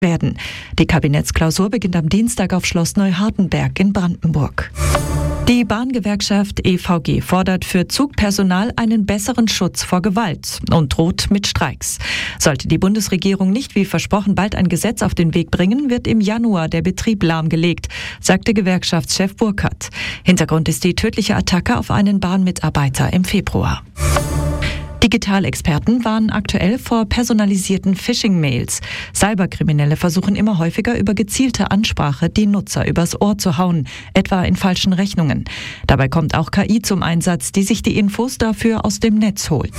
werden. Die Kabinettsklausur beginnt am Dienstag auf Schloss Neuhardenberg in Brandenburg. Die Bahngewerkschaft EVG fordert für Zugpersonal einen besseren Schutz vor Gewalt und droht mit Streiks. Sollte die Bundesregierung nicht wie versprochen bald ein Gesetz auf den Weg bringen, wird im Januar der Betrieb lahmgelegt, sagte Gewerkschaftschef Burkhardt. Hintergrund ist die tödliche Attacke auf einen Bahnmitarbeiter im Februar. Digitalexperten warnen aktuell vor personalisierten Phishing-Mails. Cyberkriminelle versuchen immer häufiger über gezielte Ansprache die Nutzer übers Ohr zu hauen, etwa in falschen Rechnungen. Dabei kommt auch KI zum Einsatz, die sich die Infos dafür aus dem Netz holt.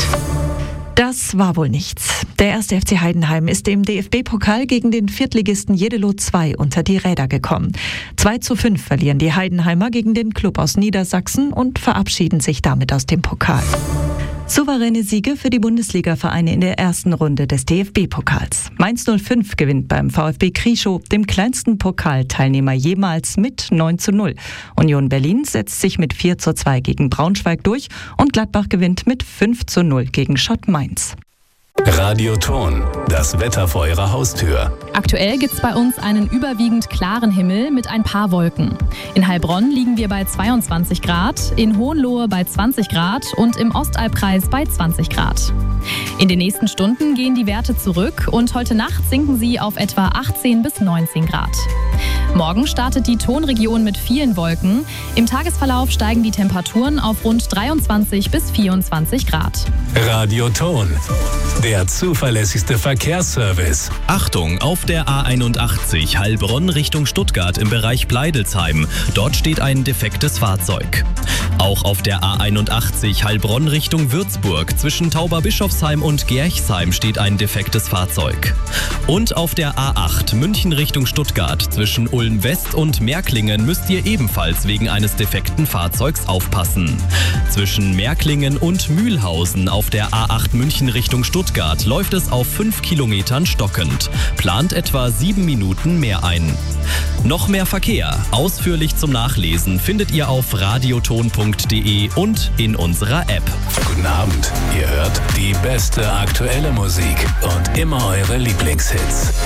Das war wohl nichts. Der 1. FC Heidenheim ist im DFB-Pokal gegen den Viertligisten Jeddelo 2 unter die Räder gekommen. 2:5 verlieren die Heidenheimer gegen den Klub aus Niedersachsen und verabschieden sich damit aus dem Pokal. Souveräne Siege für die Bundesliga-Vereine in der ersten Runde des DFB-Pokals. Mainz 05 gewinnt beim VfB Krieschow, dem kleinsten Pokalteilnehmer jemals, mit 9:0. Union Berlin setzt sich mit 4:2 gegen Braunschweig durch und Gladbach gewinnt mit 5:0 gegen Schott Mainz. Radio Ton, das Wetter vor Ihrer Haustür. Aktuell gibt es bei uns einen überwiegend klaren Himmel mit ein paar Wolken. In Heilbronn liegen wir bei 22 Grad, in Hohenlohe bei 20 Grad und im Ostalbkreis bei 20 Grad. In den nächsten Stunden gehen die Werte zurück und heute Nacht sinken sie auf etwa 18 bis 19 Grad. Morgen startet die Tonregion mit vielen Wolken. Im Tagesverlauf steigen die Temperaturen auf rund 23 bis 24 Grad. Radio Ton, der zuverlässigste Verkehrsservice. Achtung, auf der A81 Heilbronn Richtung Stuttgart im Bereich Bleidelsheim. Dort steht ein defektes Fahrzeug. Auch auf der A81 Heilbronn Richtung Würzburg zwischen Tauberbischofsheim und Gerchsheim steht ein defektes Fahrzeug. Und auf der A8 München Richtung Stuttgart zwischen Ulm West und Märklingen müsst ihr ebenfalls wegen eines defekten Fahrzeugs aufpassen. Zwischen Märklingen und Mühlhausen auf der A8 München Richtung Stuttgart läuft es auf 5 Kilometern stockend. Plant etwa 7 Minuten mehr ein. Noch mehr Verkehr, ausführlich zum Nachlesen, findet ihr auf radioton.de und in unserer App. Guten Abend, ihr hört die beste aktuelle Musik und immer eure Lieblingshits.